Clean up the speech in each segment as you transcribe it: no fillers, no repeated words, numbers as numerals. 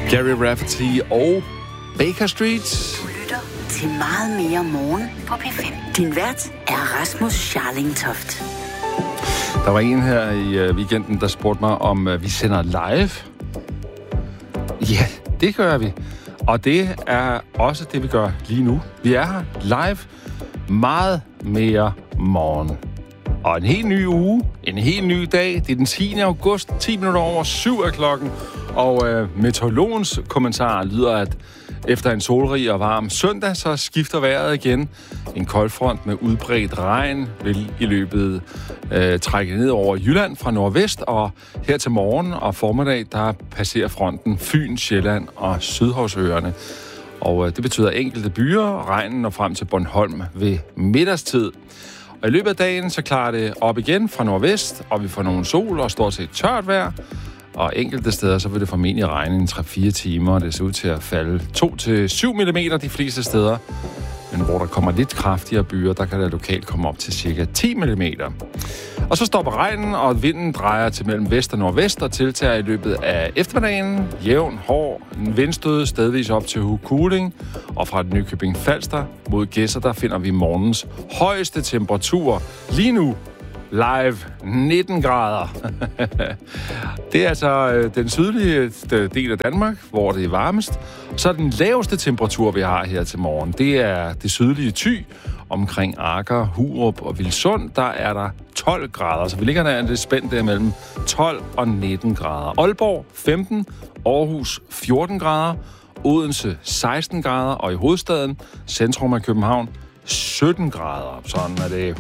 Gary Rafferty og Baker Street. Du lytter til meget mere morgen på P5. Din vært er Rasmus Scharlingtoft. Der var en her i weekenden, der spurgte mig, om vi sender live. Ja, det gør vi. Og det er også det, vi gør lige nu. Vi er her live meget mere morgen. Og en helt ny uge, en helt ny dag. Det er den 10. august, 10 minutter over 7 af klokken. Og meteorologens kommentar lyder, at efter en solrig og varm søndag, så skifter vejret igen. En koldfront med udbredt regn vil i løbet trække ned over Jylland fra nordvest. Og her til morgen og formiddag, der passerer fronten Fyn, Sjælland og Sydhavsøerne. Og det betyder enkelte byer, regnen når frem til Bornholm ved middagstid. Og i løbet af dagen, så klarer det op igen fra nordvest, og vi får nogle sol og stort set tørt vejr. Og enkelte steder, så vil det formentlig regne en 3-4 timer, og det ser ud til at falde 2-7 mm de fleste steder. Men hvor der kommer lidt kraftigere byer, der kan der lokalt komme op til cirka 10 mm. Og så stopper regnen, og vinden drejer til mellem vest og nordvest og tiltager i løbet af eftermiddagen. Jævn, hård, en vindstød stedvis op til Hukuling. Og fra Nykøbing Falster mod Gedser, der finder vi morgens højeste temperatur lige nu. Live 19 grader. Det er altså den sydlige del af Danmark, hvor det er varmest. Så den laveste temperatur, vi har her til morgen, det er det sydlige Thy. Omkring Aker, Hurup og Vilsund, der er der 12 grader. Så vi ligger der lidt spændt der mellem 12 og 19 grader. Aalborg 15, Aarhus 14 grader, Odense 16 grader, og i hovedstaden, centrum af København, 17 grader. Sådan er det.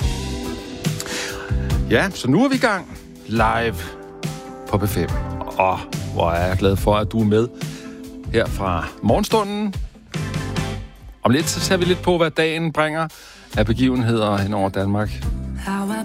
Ja, så nu er vi i gang live på P5. Og hvor er jeg glad for, at du er med her fra morgenstunden. Om lidt, så ser vi lidt på, hvad dagen bringer af begivenheder hen over Danmark.